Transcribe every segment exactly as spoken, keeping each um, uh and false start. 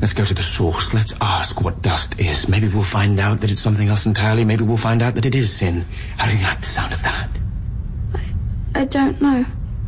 Let's go to the source. Let's ask what dust is. Maybe we'll find out that it's something else entirely. Maybe we'll find out that it is sin. How do you like the sound of that? I, I don't know.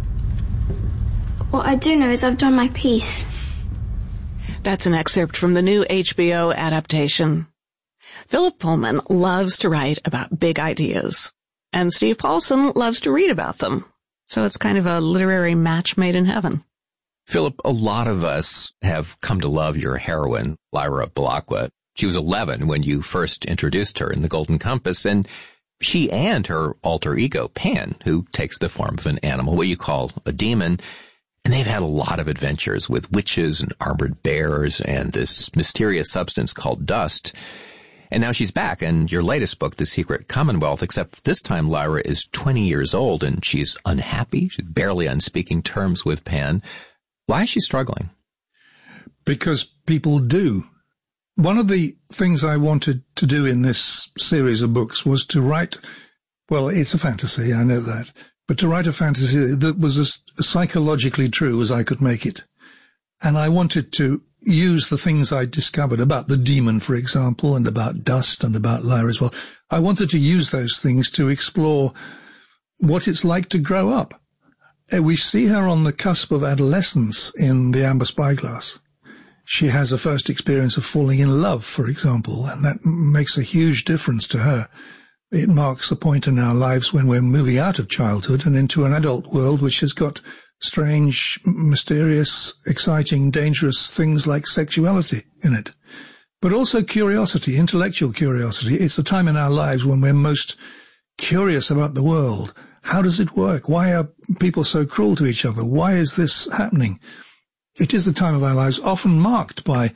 What I do know is I've done my piece. That's an excerpt from the new H B O adaptation. Philip Pullman loves to write about big ideas, and Steve Paulson loves to read about them. So it's kind of a literary match made in heaven. Philip, a lot of us have come to love your heroine, Lyra Belacqua. She was eleven when you first introduced her in The Golden Compass, and she and her alter ego, Pan, who takes the form of an animal, what you call a demon, and they've had a lot of adventures with witches and armored bears and this mysterious substance called dust. And now she's back in your latest book, The Secret Commonwealth, except this time Lyra is twenty years old and she's unhappy. She's barely on speaking terms with Pan. Why is she struggling? Because people do. One of the things I wanted to do in this series of books was to write, well, it's a fantasy, I know that, but to write a fantasy that was as psychologically true as I could make it. And I wanted to use the things I discovered about the demon, for example, and about dust and about Lyra as well. I wanted to use those things to explore what it's like to grow up. We see her on the cusp of adolescence in The Amber Spyglass. She has a first experience of falling in love, for example, and that makes a huge difference to her. It marks the point in our lives when we're moving out of childhood and into an adult world which has got strange, mysterious, exciting, dangerous things like sexuality in it. But also curiosity, intellectual curiosity. It's the time in our lives when we're most curious about the world. How does it work? Why are people so cruel to each other? Why is this happening? It is a time of our lives often marked by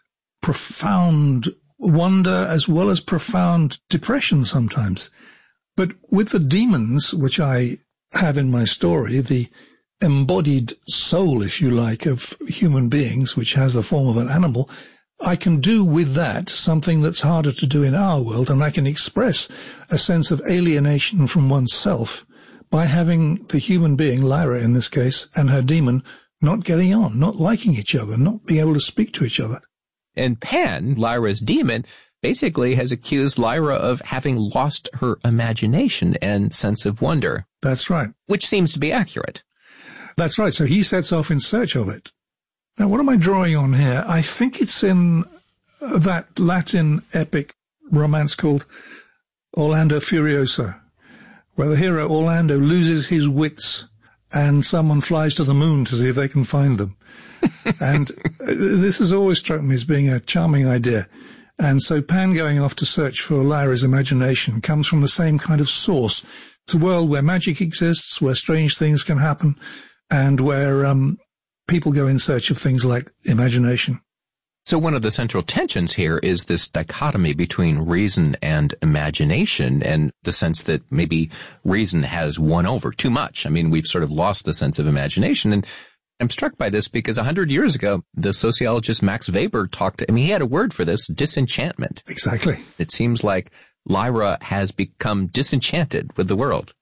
profound wonder as well as profound depression sometimes. But with the demons, which I have in my story, the embodied soul, if you like, of human beings, which has the form of an animal, I can do with that something that's harder to do in our world, and I can express a sense of alienation from oneself by having the human being, Lyra in this case, and her demon not getting on, not liking each other, not being able to speak to each other. And Pan, Lyra's demon, basically has accused Lyra of having lost her imagination and sense of wonder. That's right. Which seems to be accurate. That's right. So he sets off in search of it. Now, what am I drawing on here? I think it's in that Latin epic romance called Orlando Furioso, where the hero Orlando loses his wits and someone flies to the moon to see if they can find them. And this has always struck me as being a charming idea. And so Pan going off to search for Lyra's imagination comes from the same kind of source. It's a world where magic exists, where strange things can happen, and where um, people go in search of things like imagination. So one of the central tensions here is this dichotomy between reason and imagination, and the sense that maybe reason has won over too much. I mean, we've sort of lost the sense of imagination, and I'm struck by this because a hundred years ago, the sociologist Max Weber talked, I mean, he had a word for this, disenchantment. Exactly. It seems like Lyra has become disenchanted with the world.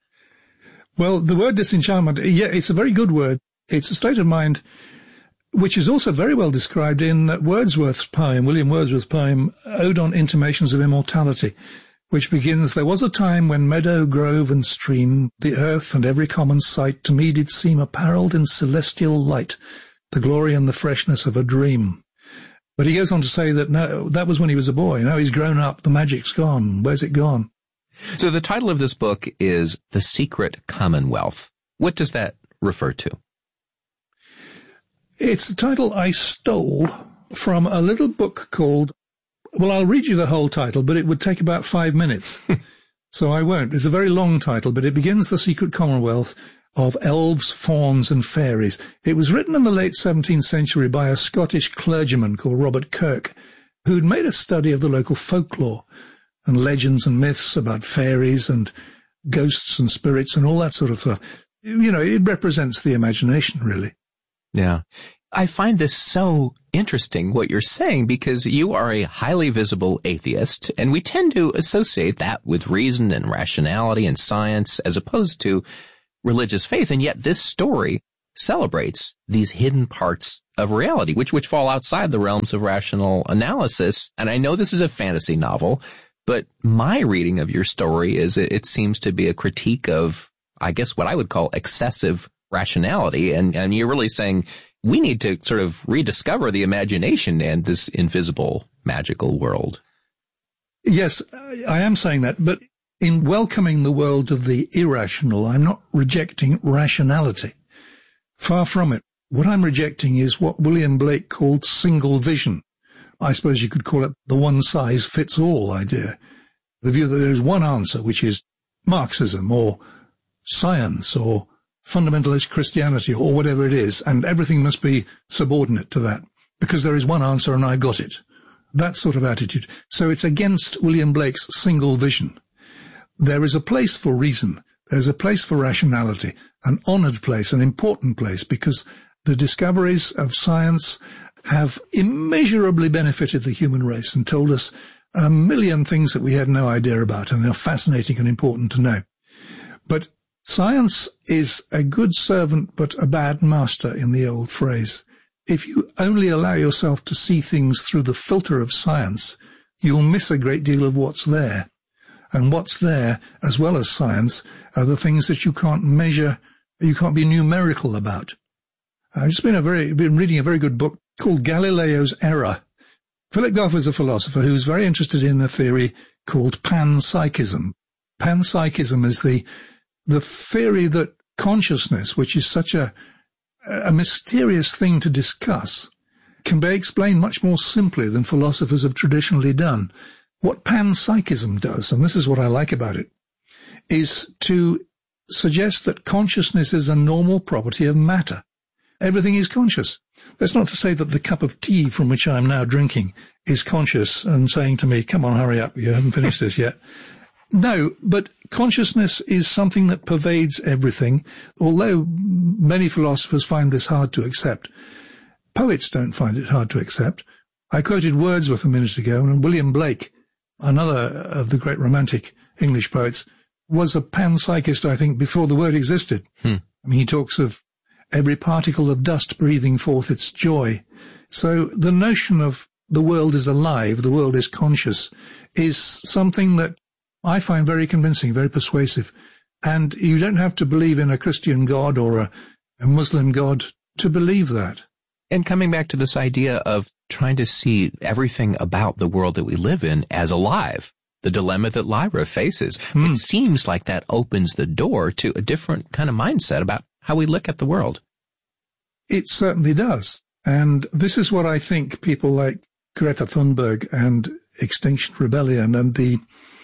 Well, the word disenchantment, yeah, it's a very good word. It's a state of mind which is also very well described in Wordsworth's poem, William Wordsworth's poem, Ode on Intimations of Immortality, which begins, "There was a time when meadow, grove, and stream, the earth and every common sight, to me did seem apparelled in celestial light, the glory and the freshness of a dream." But he goes on to say that no, that was when he was a boy. Now he's grown up, the magic's gone. Where's it gone? So the title of this book is The Secret Commonwealth. What does that refer to? It's the title I stole from a little book called, well, I'll read you the whole title, but it would take about five minutes. So I won't. It's a very long title, but it begins The Secret Commonwealth of Elves, Fauns and Fairies. It was written in the late seventeenth century by a Scottish clergyman called Robert Kirk, who'd made a study of the local folklore and legends and myths about fairies and ghosts and spirits and all that sort of stuff. You know, it represents the imagination, really. Yeah. I find this so interesting, what you're saying, because you are a highly visible atheist, and we tend to associate that with reason and rationality and science as opposed to religious faith, and yet this story celebrates these hidden parts of reality, which, which fall outside the realms of rational analysis. And I know this is a fantasy novel, but my reading of your story is it, it seems to be a critique of, I guess, what I would call excessive rationality. And, and you're really saying we need to sort of rediscover the imagination and this invisible, magical world. Yes, I am saying that, but in welcoming the world of the irrational, I'm not rejecting rationality. Far from it. What I'm rejecting is what William Blake called single vision. I suppose you could call it the one-size-fits-all idea. The view that there is one answer, which is Marxism or science or fundamentalist Christianity or whatever it is, and everything must be subordinate to that because there is one answer and I got it. That sort of attitude. So it's against William Blake's single vision. There is a place for reason. There's a place for rationality, an honored place, an important place, because the discoveries of science have immeasurably benefited the human race and told us a million things that we had no idea about and are fascinating and important to know. But science is a good servant but a bad master, in the old phrase. If you only allow yourself to see things through the filter of science, you'll miss a great deal of what's there. And what's there, as well as science, are the things that you can't measure, you can't be numerical about. I've just been a very, been reading a very good book called Galileo's Error. Philip Goff is a philosopher who's very interested in a theory called panpsychism. Panpsychism is the, the theory that consciousness, which is such a, a mysterious thing to discuss, can be explained much more simply than philosophers have traditionally done. What panpsychism does, and this is what I like about it, is to suggest that consciousness is a normal property of matter. Everything is conscious. That's not to say that the cup of tea from which I'm now drinking is conscious and saying to me, come on, hurry up, you haven't finished this yet. No, but consciousness is something that pervades everything, although many philosophers find this hard to accept. Poets don't find it hard to accept. I quoted Wordsworth a minute ago, and William Blake, another of the great romantic English poets, was a panpsychist, I think, before the word existed. Hmm. I mean, he talks of every particle of dust breathing forth its joy. So the notion of the world is alive, the world is conscious, is something that I find very convincing, very persuasive. And you don't have to believe in a Christian God or a, a Muslim God to believe that. And coming back to this idea of trying to see everything about the world that we live in as alive, the dilemma that Lyra faces, mm. it seems like that opens the door to a different kind of mindset about how we look at the world. It certainly does. And this is what I think people like Greta Thunberg and Extinction Rebellion and the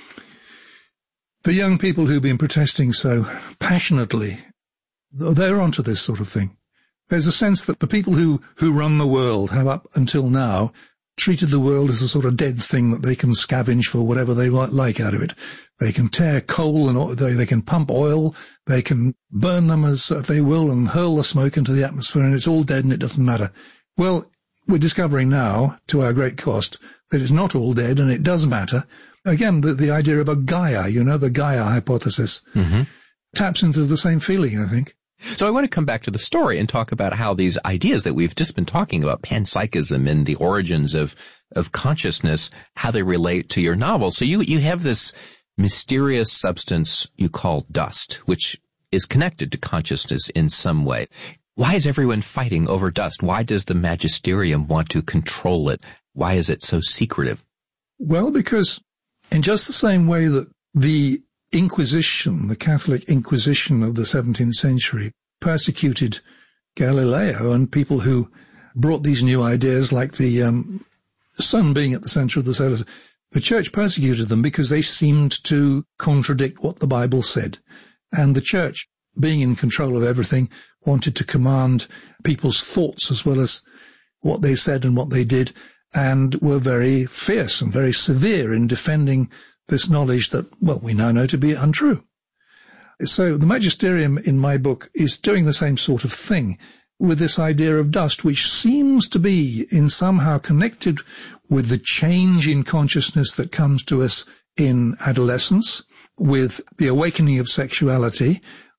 the young people who've been protesting so passionately, they're onto this sort of thing. There's a sense that the people who, who run the world have up until now treated the world as a sort of dead thing that they can scavenge for whatever they like out of it. They can tear coal and they, they can pump oil, they can burn them as they will and hurl the smoke into the atmosphere, and it's all dead and it doesn't matter. Well, we're discovering now, to our great cost, that it's not all dead and it does matter. Again, the, the idea of a Gaia, you know, the Gaia hypothesis, mm-hmm. taps into the same feeling, I think. So I want to come back to the story and talk about how these ideas that we've just been talking about, panpsychism and the origins of, of consciousness, how they relate to your novel. So you, you have this mysterious substance you call dust, which is connected to consciousness in some way. Why is everyone fighting over dust? Why does the magisterium want to control it? Why is it so secretive? Well, because in just the same way that the Inquisition, the Catholic Inquisition of the seventeenth century, persecuted Galileo and people who brought these new ideas like the um, sun being at the center of the solar system. The church persecuted them because they seemed to contradict what the Bible said. And the church, being in control of everything, wanted to command people's thoughts as well as what they said and what they did, and were very fierce and very severe in defending this knowledge that, well, we now know to be untrue. So the magisterium in my book is doing the same sort of thing with this idea of dust, which seems to be in somehow connected with the change in consciousness that comes to us in adolescence, with the awakening of sexuality,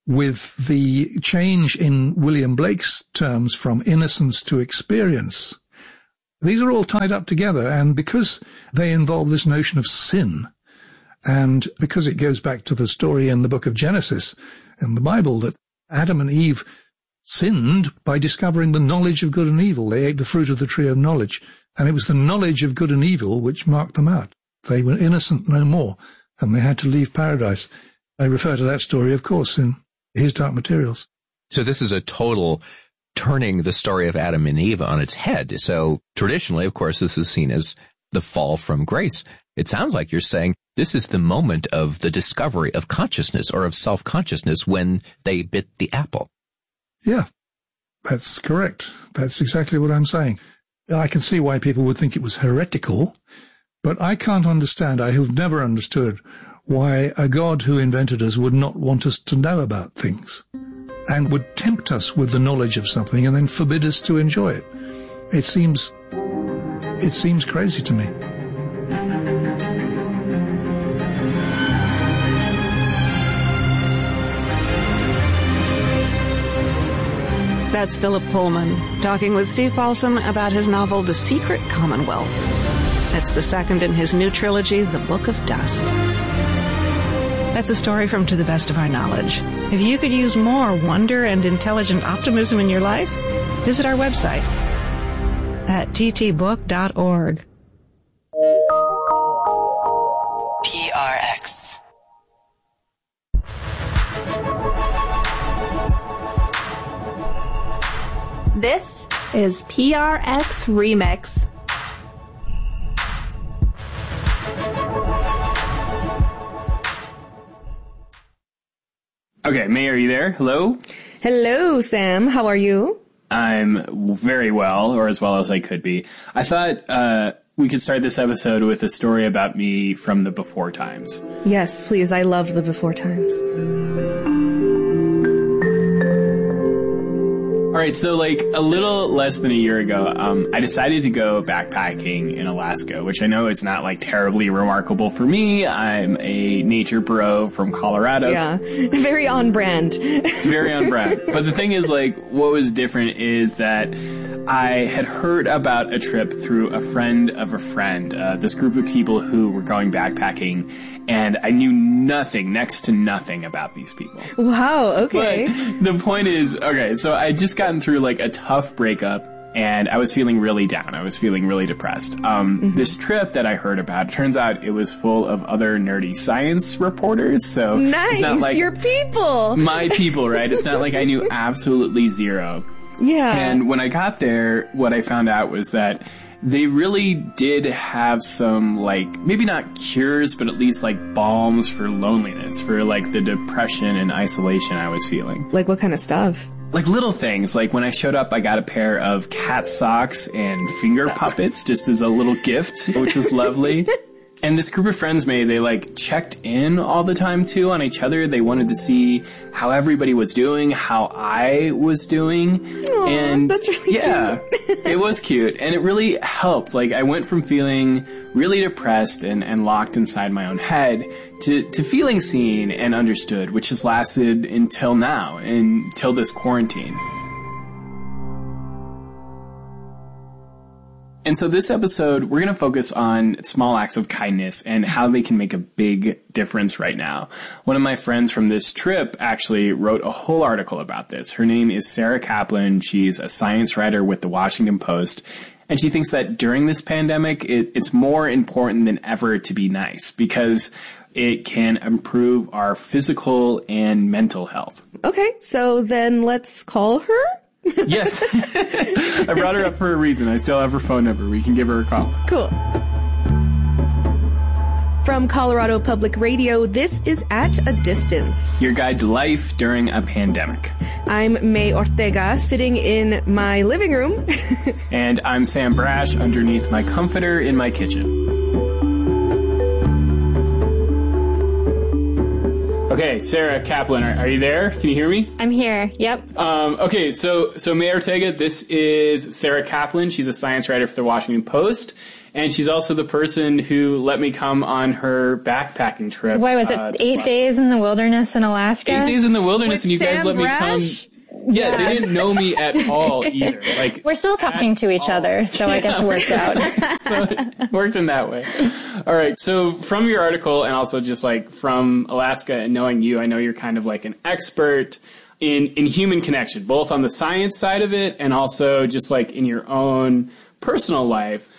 with the change in William Blake's terms from innocence to experience. These are all tied up together, and because they involve this notion of sin, and because it goes back to the story in the book of Genesis in the Bible that Adam and Eve sinned by discovering the knowledge of good and evil. They ate the fruit of the tree of knowledge, and it was the knowledge of good and evil which marked them out. They were innocent no more, and they had to leave paradise. I refer to that story, of course, in His Dark Materials. So this is a total turning the story of Adam and Eve on its head. So traditionally, of course, this is seen as the fall from grace. It sounds like you're saying this is the moment of the discovery of consciousness or of self-consciousness when they bit the apple. Yeah, that's correct. That's exactly what I'm saying. I can see why people would think it was heretical, but I can't understand, I have never understood why a God who invented us would not want us to know about things and would tempt us with the knowledge of something and then forbid us to enjoy it. It seems, it seems crazy to me. That's Philip Pullman talking with Steve Paulson about his novel, The Secret Commonwealth. It's the second in his new trilogy, The Book of Dust. That's a story from To the Best of Our Knowledge. If you could use more wonder and intelligent optimism in your life, visit our website at t t book dot org. P R X. This is P R X Remix. Okay, May, are you there? Hello? Hello, Sam. How are you? I'm very well, or as well as I could be. I thought uh, we could start this episode with a story about me from the before times. Yes, please. I love the before times. All right, so like a little less than a year ago, um, I decided to go backpacking in Alaska, which I know is not like terribly remarkable for me. I'm a nature bro from Colorado. Yeah, very on brand. It's very on brand. But the thing is, like, what was different is that I had heard about a trip through a friend of a friend, uh, this group of people who were going backpacking, and I knew nothing, next to nothing about these people. Wow, okay. But the point is, okay, so I just gotten through like a tough breakup, and I was feeling really down. I was feeling really depressed. Um, mm-hmm. This trip that I heard about, it turns out it was full of other nerdy science reporters, so nice, it's not like your people. My people, right? It's not like I knew absolutely zero. Yeah. And when I got there, what I found out was that they really did have some, like, maybe not cures, but at least, like, balms for loneliness, for, like, the depression and isolation I was feeling. Like, what kind of stuff? Like, little things. Like, when I showed up, I got a pair of cat socks and finger puppets just as a little gift, which was lovely. And this group of friends made, they like checked in all the time too on each other. They wanted to see how everybody was doing, how I was doing. Aww, and that's really yeah, cute. It was cute. And it really helped. Like, I went from feeling really depressed and, and locked inside my own head to, to feeling seen and understood, which has lasted until now, until this quarantine. And so this episode, we're going to focus on small acts of kindness and how they can make a big difference right now. One of my friends from this trip actually wrote a whole article about this. Her name is Sarah Kaplan. She's a science writer with the Washington Post. And she thinks that during this pandemic, it, it's more important than ever to be nice because it can improve our physical and mental health. Okay, so then let's call her. Yes. I brought her up for a reason. I still have her phone number. We can give her a call. Cool. From Colorado Public Radio, this is At a Distance, your guide to life during a pandemic. I'm May Ortega, sitting in my living room. And I'm Sam Brash, underneath my comforter in my kitchen. Okay, Sarah Kaplan, are, are you there? Can you hear me? I'm here. Yep. Um, okay, so so May Ortega, this is Sarah Kaplan. She's a science writer for the Washington Post, And she's also the person who let me come on her backpacking trip. What was it, uh, eight days in the wilderness in Alaska? Eight days in the wilderness, With and you Sam guys let Brash? me come. Yeah, yeah, they didn't know me at all either. Like, we're still talking to each all. other, so yeah. I guess it worked out. So it worked in that way. All right. So from your article, and also just like from Alaska and knowing you, I know you're kind of like an expert in, in human connection, both on the science side of it and also just like in your own personal life.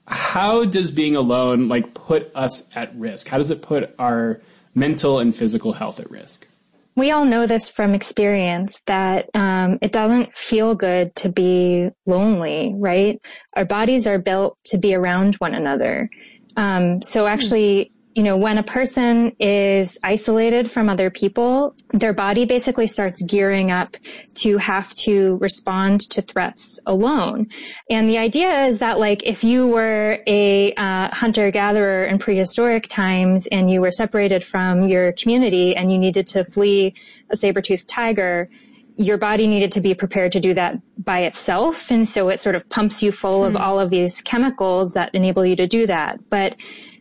How does being alone like put us at risk? How does it put our mental and physical health at risk? We all know this from experience that um, it doesn't feel good to be lonely, right? Our bodies are built to be around one another. Um, so actually, you know, when a person is isolated from other people, their body basically starts gearing up to have to respond to threats alone. And the idea is that, like, if you were a uh, hunter-gatherer in prehistoric times and you were separated from your community and you needed to flee a saber-toothed tiger, your body needed to be prepared to do that by itself. And so it sort of pumps you full of all of these chemicals that enable you to do that. But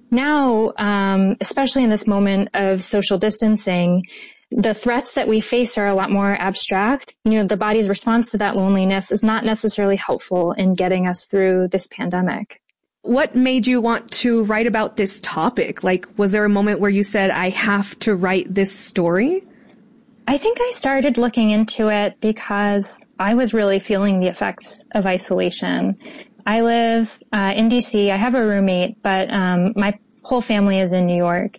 now, um, especially in this moment of social distancing, the threats that we face are a lot more abstract. You know, the body's response to that loneliness is not necessarily helpful in getting us through this pandemic. What made you want to write about this topic? Like, was there a moment where you said, I have to write this story? I think I started looking into it because I was really feeling the effects of isolation. I live uh, in D C. I have a roommate, but um, my whole family is in New York,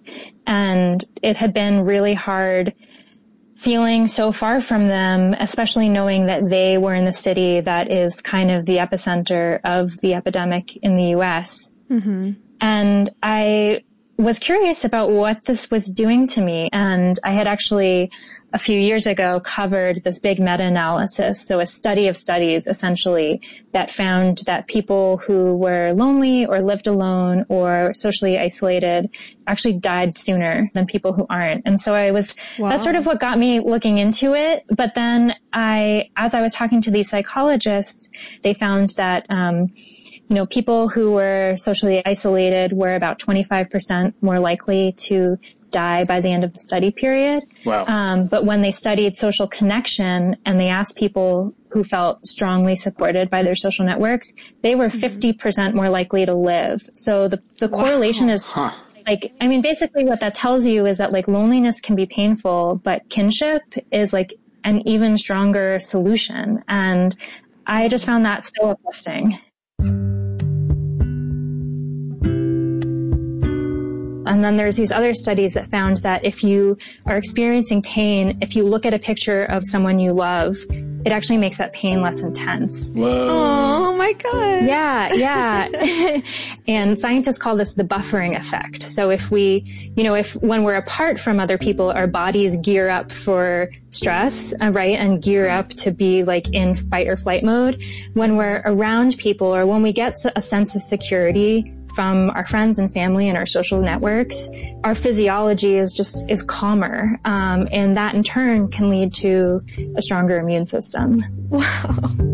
and it had been really hard feeling so far from them, especially knowing that they were in the city that is kind of the epicenter of the epidemic in the U S. Mm-hmm. And I was curious about what this was doing to me, and I had actually a few years ago covered this big meta-analysis, so a study of studies essentially that found that people who were lonely or lived alone or socially isolated actually died sooner than people who aren't. And so I was, wow. That's sort of what got me looking into it. But then I, as I was talking to these psychologists, they found that, um, you know, people who were socially isolated were about twenty-five percent more likely to die by the end of the study period. Wow. Um, but when they studied social connection and they asked people who felt strongly supported by their social networks, they were fifty percent more likely to live. So the, the wow. correlation is huh. like, I mean, basically what that tells you is that like loneliness can be painful, but kinship is like an even stronger solution. And I just found that so uplifting. And then there's these other studies that found that if you are experiencing pain, if you look at a picture of someone you love, it actually makes that pain less intense. Whoa. Oh my God. Yeah, yeah. And scientists call this the buffering effect. So if we, you know, if when we're apart from other people, our bodies gear up for stress, uh, right? And gear up to be like in fight or flight mode. When we're around people or when we get a sense of security from our friends and family and our social networks, our physiology is just, is calmer. Um, and that in turn can lead to a stronger immune system. Wow.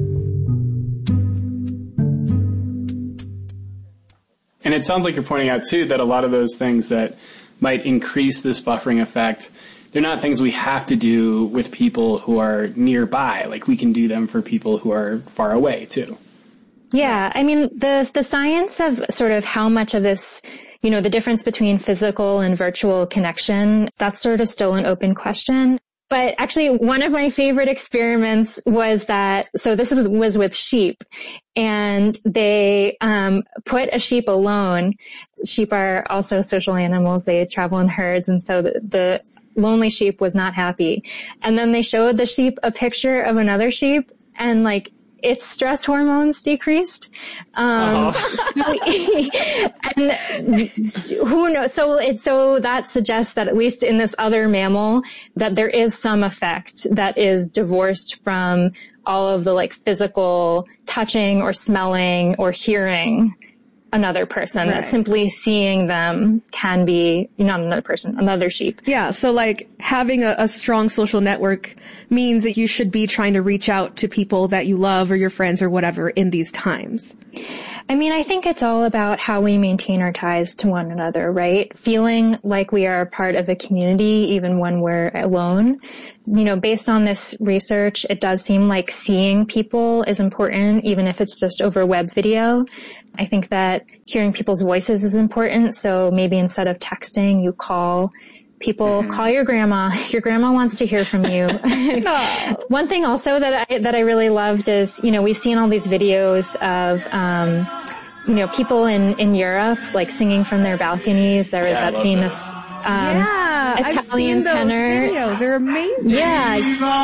And it sounds like you're pointing out too that a lot of those things that might increase this buffering effect, they're not things we have to do with people who are nearby. Like we can do them for people who are far away too. Yeah, I mean, the the science of sort of how much of this, you know, the difference between physical and virtual connection, that's sort of still an open question. But actually, one of my favorite experiments was that, so this was, was with sheep, and they um put a sheep alone. Sheep are also social animals. They travel in herds, and so the, the lonely sheep was not happy. And then they showed the sheep a picture of another sheep, and like, its stress hormones decreased. Um, uh-huh. And who knows? So it, so that suggests that at least in this other mammal, that there is some effect that is divorced from all of the like physical touching or smelling or hearing another person. Right. That simply seeing them can be not another person, another sheep. Yeah. So like having a, a strong social network means that you should be trying to reach out to people that you love or your friends or whatever in these times. I mean, I think it's all about how we maintain our ties to one another, right? Feeling like we are a part of a community even when we're alone. You know, based on this research, it does seem like seeing people is important, even if it's just over web video. I think that hearing people's voices is important. So maybe instead of texting, you call people, mm-hmm. call your grandma. Your grandma wants to hear from you. One thing also that I, that I really loved is, you know, we've seen all these videos of, um, you know, people in, in Europe, like singing from their balconies. There was yeah, that famous, that. um, yeah, Italian I've seen those tenor. videos. They're amazing. Yeah.